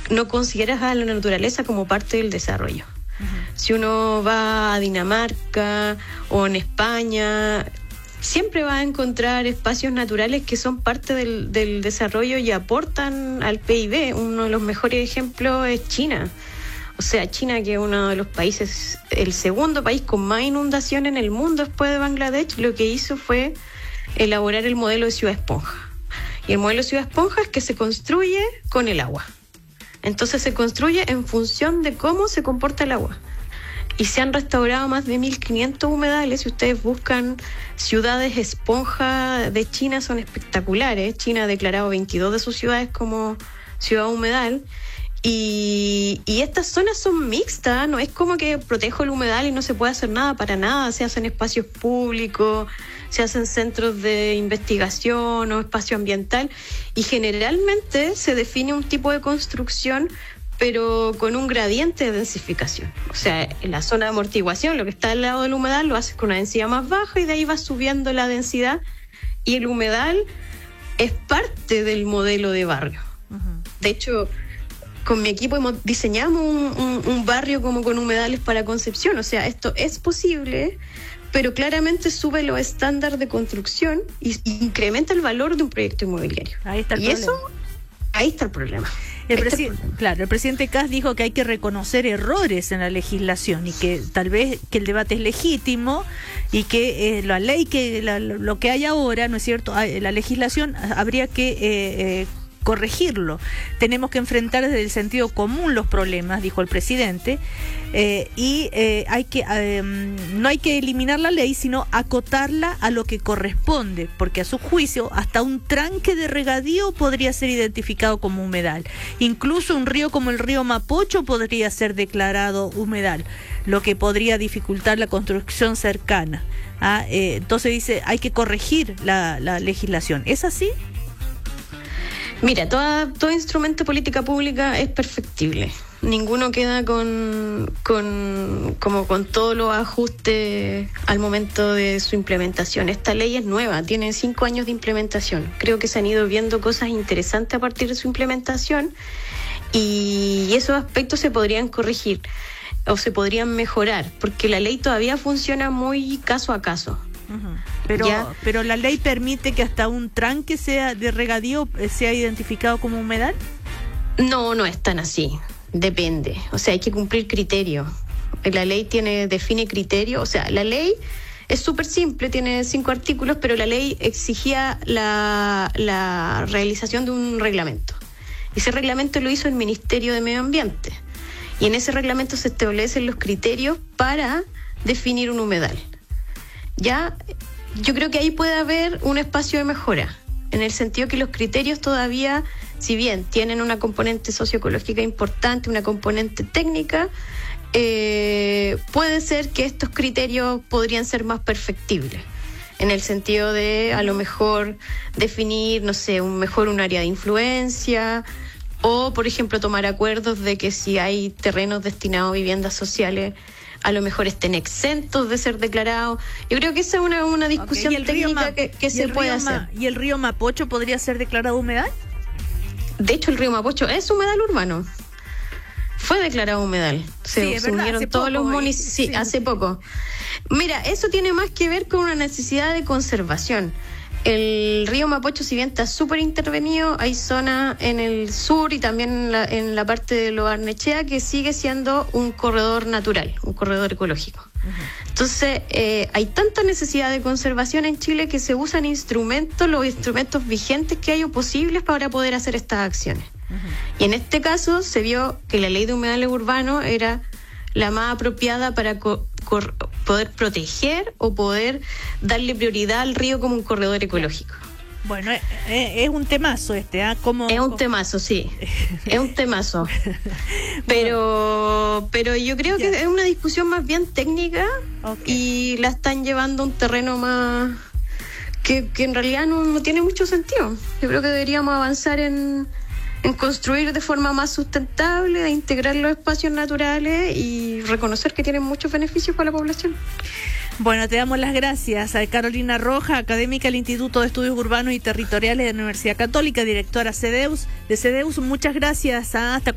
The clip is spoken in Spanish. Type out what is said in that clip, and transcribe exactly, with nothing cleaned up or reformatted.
no consideras a la naturaleza como parte del desarrollo. Uh-huh. Si uno va a Dinamarca o en España, siempre va a encontrar espacios naturales que son parte del, del desarrollo y aportan al P I B. Uno de los mejores ejemplos es China. O sea, China, que es uno de los países, el segundo país con más inundación en el mundo después de Bangladesh, lo que hizo fue elaborar el modelo de ciudad esponja. Y el modelo de ciudad esponja es que se construye con el agua. Entonces se construye en función de cómo se comporta el agua. Y se han restaurado más de mil quinientos humedales. Si ustedes buscan ciudades esponja de China, son espectaculares. China ha declarado veintidós de sus ciudades como ciudad humedal. Y, y estas zonas son mixtas, no es como que protejo el humedal y no se puede hacer nada, para nada. Se hacen espacios públicos, se hacen centros de investigación o espacio ambiental, y generalmente se define un tipo de construcción pero con un gradiente de densificación. O sea, en la zona de amortiguación, lo que está al lado del humedal, lo haces con una densidad más baja y de ahí vas subiendo la densidad, y el humedal es parte del modelo de barrio. Uh-huh. De hecho, con mi equipo hemos diseñamos un, un, un barrio como con humedales para Concepción. O sea, esto es posible, pero claramente sube los estándares de construcción y, y incrementa el valor de un proyecto inmobiliario. Ahí está el y problema. eso, ahí está el problema. El presi- el problema. Claro, el presidente Kast dijo que hay que reconocer errores en la legislación y que tal vez que el debate es legítimo y que eh, la ley, que la, lo que hay ahora, ¿no es cierto?, la legislación habría que eh, eh, corregirlo. Tenemos que enfrentar desde el sentido común los problemas, dijo el presidente, eh, y eh, hay que eh, no hay que eliminar la ley, sino acotarla a lo que corresponde, porque a su juicio hasta un tranque de regadío podría ser identificado como humedal. Incluso un río como el río Mapocho podría ser declarado humedal, lo que podría dificultar la construcción cercana. Ah, eh, entonces dice, hay que corregir la, la legislación. ¿Es así? Mira, toda, todo instrumento de política pública es perfectible. Ninguno queda con, con, como con todos los ajustes al momento de su implementación. Esta ley es nueva, tiene cinco años de implementación. Creo que se han ido viendo cosas interesantes a partir de su implementación, y esos aspectos se podrían corregir o se podrían mejorar, porque la ley todavía funciona muy caso a caso. Uh-huh. Pero, pero la ley permite que hasta un tranque sea de regadío sea identificado como humedal. No, no es tan así. Depende. O sea, hay que cumplir criterios. La ley tiene define criterios. O sea, la ley es súper simple, tiene cinco artículos, pero la ley exigía la, la realización de un reglamento. Ese reglamento lo hizo el Ministerio de Medio Ambiente. Y en ese reglamento se establecen los criterios para definir un humedal. Ya, yo creo que ahí puede haber un espacio de mejora, en el sentido que los criterios todavía, si bien tienen una componente socioecológica importante, una componente técnica, eh, puede ser que estos criterios podrían ser más perfectibles, en el sentido de a lo mejor definir, no sé, un mejor un área de influencia, o por ejemplo tomar acuerdos de que si hay terrenos destinados a viviendas sociales, a lo mejor estén exentos de ser declarados. Yo creo que esa es una, una discusión okay. técnica Ma- que, que se puede hacer. Ma- ¿Y el río Mapocho podría ser declarado humedal? De hecho, el río Mapocho es humedal urbano. Fue declarado humedal. Se, sí, es se verdad, unieron hace todos poco, los municipios. Sí, sí, hace poco. Mira, eso tiene más que ver con una necesidad de conservación. El río Mapocho, si bien está súper intervenido, hay zonas en el sur y también en la, en la parte de Lo Barnechea que sigue siendo un corredor natural, un corredor ecológico. Uh-huh. Entonces, eh, hay tanta necesidad de conservación en Chile que se usan instrumentos, los instrumentos vigentes que hay o posibles para poder hacer estas acciones. Uh-huh. Y en este caso se vio que la ley de humedales urbanos era la más apropiada para co- cor- poder proteger o poder darle prioridad al río como un corredor ecológico. Bueno, es, es un temazo este, ¿ah? ¿eh? ¿Cómo, es un cómo? temazo, sí. Es un temazo. Pero, pero yo creo que es una discusión más bien técnica, okay. Y la están llevando a un terreno más que, que en realidad no, no tiene mucho sentido. Yo creo que deberíamos avanzar en en construir de forma más sustentable, de integrar los espacios naturales y reconocer que tienen muchos beneficios para la población. Bueno, te damos las gracias a Carolina Roja, académica del Instituto de Estudios Urbanos y Territoriales de la Universidad Católica, directora CEDEUS, de CEDEUS. Muchas gracias. Hasta